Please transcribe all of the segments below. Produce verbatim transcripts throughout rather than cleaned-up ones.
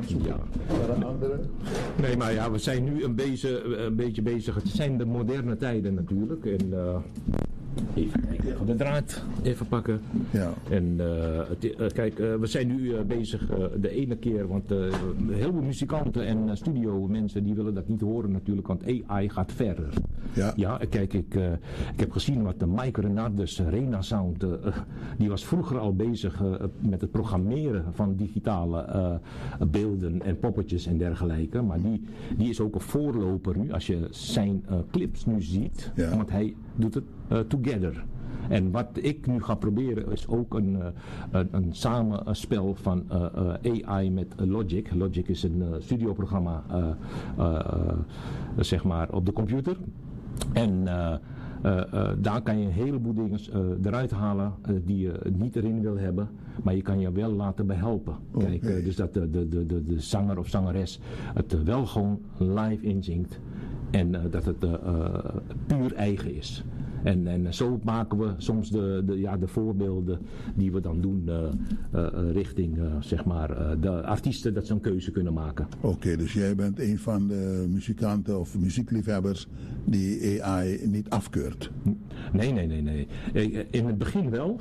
naar zoeken. Ja. Maar een andere? Nee, maar ja, we zijn nu een beetje, een beetje bezig. Het zijn de moderne tijden natuurlijk. En, uh, even kijken, de draad even pakken. Ja. En uh, het, uh, kijk, uh, we zijn nu uh, bezig uh, de ene keer, want uh, heel veel muzikanten en uh, studio mensen die willen dat niet horen natuurlijk, want A I gaat verder. Ja. Ja, kijk, ik, uh, ik heb gezien wat de Mike Renardus uh, Rena Sound, uh, uh, die was vroeger al bezig uh, met het programmeren van digitale uh, beelden en poppetjes en dergelijke. Maar die, die is ook een voorloper nu, als je zijn uh, clips nu ziet, ja. want hij doet het uh, together. En wat ik nu ga proberen is ook een, uh, een, een samenspel van uh, uh, A I met Logic. Logic is een uh, studioprogramma uh, uh, uh, zeg maar op de computer. En uh, uh, uh, daar kan je een heleboel dingen uh, eruit halen uh, die je niet erin wil hebben. Maar je kan je wel laten behelpen. Okay. Kijk, uh, dus dat de, de, de, de, de zanger of zangeres het uh, wel gewoon live inzingt. En uh, dat het uh, uh, puur eigen is. En, en zo maken we soms de, de, ja, de voorbeelden die we dan doen uh, uh, richting uh, zeg maar, uh, de artiesten, dat ze een keuze kunnen maken. Oké, okay, dus jij bent een van de muzikanten of muziekliefhebbers die A I niet afkeurt? Nee, nee, nee, nee. In het begin wel.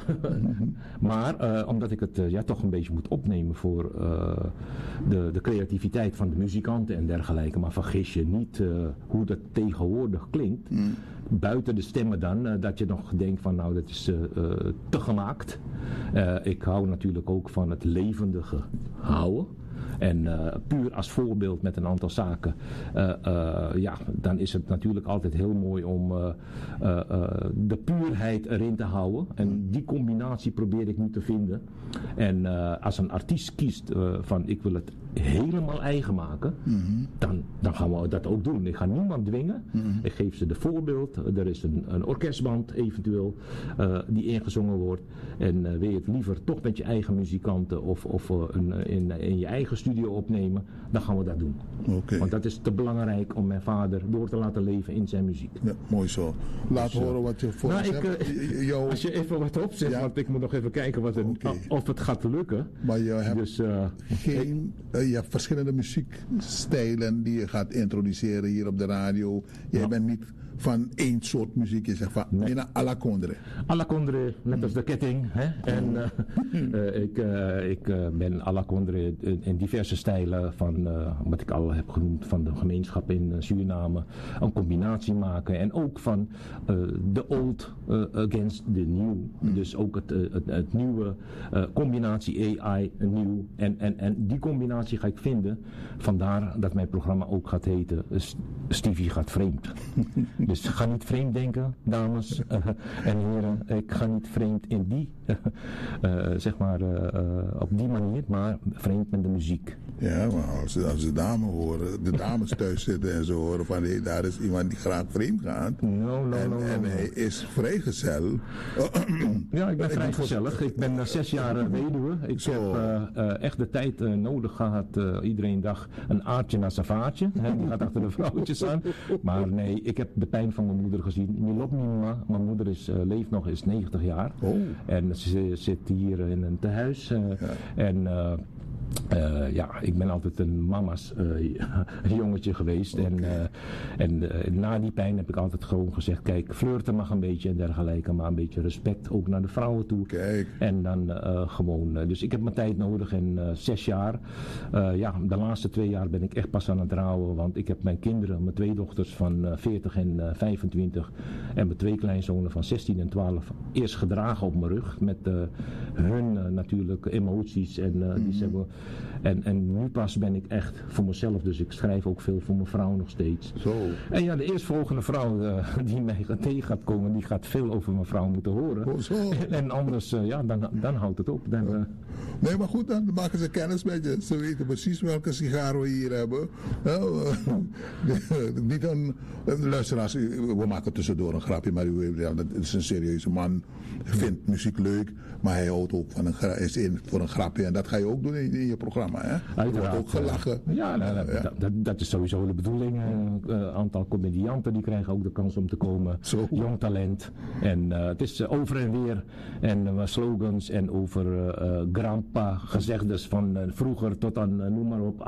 Maar uh, omdat ik het uh, ja, toch een beetje moet opnemen voor uh, de, de creativiteit van de muzikanten en dergelijke. Maar vergis je niet uh, hoe dat tegenwoordig klinkt. Mm. Buiten de stemmen dan, uh, dat je nog denkt van nou dat is uh, uh, te gemaakt. Uh, ik hou natuurlijk ook van het levendige houden. En uh, puur als voorbeeld met een aantal zaken, uh, uh, ja, dan is het natuurlijk altijd heel mooi om uh, uh, uh, de puurheid erin te houden. En die combinatie probeer ik nu te vinden. En uh, als een artiest kiest uh, van ik wil het helemaal eigen maken, mm-hmm. dan, dan gaan we dat ook doen. Ik ga niemand dwingen. Mm-hmm. Ik geef ze de voorbeeld. Er is een, een orkestband eventueel uh, die ingezongen wordt. En uh, wil je het liever toch met je eigen muzikanten of, of uh, een, in, in je eigen studio opnemen, dan gaan we dat doen. Okay. Want dat is te belangrijk om mijn vader door te laten leven in zijn muziek. Ja, mooi zo. Laat dus, horen wat je voor nou, ons ik, hebt. Uh, Jou... Als je even wat opzet, ja. want ik moet nog even kijken wat het, okay. of het gaat lukken. Maar je hebt, dus, uh, geen, uh, je hebt verschillende muziekstijlen die je gaat introduceren hier op de radio. Jij ja. bent niet van één soort muziek. Je zegt van nee. à la Condre. À la Condre, net mm. als de ketting. Hè? En uh, uh, ik, uh, ik uh, ben à la Condre in, in diverse stijlen van uh, wat ik al heb genoemd van de gemeenschap in uh, Suriname. Een combinatie maken en ook van de uh, old uh, against the new. Mm. Dus ook het, uh, het, het nieuwe uh, combinatie A I, nieuw. En, en, en die combinatie ga ik vinden. Vandaar dat mijn programma ook gaat heten Stevie gaat vreemd. Dus ga niet vreemd denken, dames uh, en heren. Ik ga niet vreemd in die, uh, uh, zeg maar, uh, uh, op die manier, maar vreemd met de muziek. Ja, maar als, als de dames horen, de dames thuis zitten en zo horen van hé, daar is iemand die graag vreemd gaat. No, no, en, no, no, en no. hij is vrijgezel. Ja, ik ben vrijgezellig. Ik ben uh, zes jaar uh, weduwe. Ik zo. heb uh, uh, echt de tijd uh, nodig gehad. Uh, iedereen dag een aardje naar zijn vaartje. Hè, die gaat achter de vrouwtjes aan. Maar nee, ik heb de pijn van mijn moeder gezien. Milop Mima, mijn moeder is, uh, leeft nog, is negentig jaar. Oh. En ze zit hier in een tehuis. Uh, ja. En uh, uh, ja, ik ben altijd een mama's uh, jongetje geweest. Okay. En, uh, en uh, na die pijn heb ik altijd gewoon gezegd, kijk, flirten mag een beetje en dergelijke, maar een beetje respect ook naar de vrouwen toe. Kijk. En dan uh, gewoon, uh, dus ik heb mijn tijd nodig en uh, zes jaar. Uh, ja, de laatste twee jaar ben ik echt pas aan het trouwen, want ik heb mijn kinderen, mijn twee dochters van uh, veertig en uh, vijfentwintig en mijn twee kleinzonen van zestien en twaalf eerst gedragen op mijn rug met uh, hun uh, natuurlijk emoties en uh, mm-hmm. die ze hebben. En, en nu pas ben ik echt voor mezelf, dus ik schrijf ook veel voor mijn vrouw nog steeds. Zo. En ja, de eerstvolgende vrouw uh, die mij tegen gaat komen, die gaat veel over mijn vrouw moeten horen. Oh, zo. En, en anders, uh, ja, dan, dan houdt het op. Dan, uh... Nee, maar goed, dan maken ze kennis met je. Ze weten precies welke sigaar we hier hebben. Nou, uh, niet een, een luisteraars, we maken tussendoor een grapje, maar u weet, ja, dat is een serieuze man. Vindt muziek leuk, maar hij houdt ook van een, is in voor een grapje. En dat ga je ook doen in, in je programma, hè? Uiteraard. Er wordt ook gelachen. Ja, nou, nou, ja. Dat, dat, dat is sowieso de bedoeling. Een uh, aantal comedianten die krijgen ook de kans om te komen. Zo. Jong talent. En uh, het is uh, over en weer. En uh, slogans en over uh, uh, grandpa gezegdes van uh, vroeger tot aan, uh, noem maar op.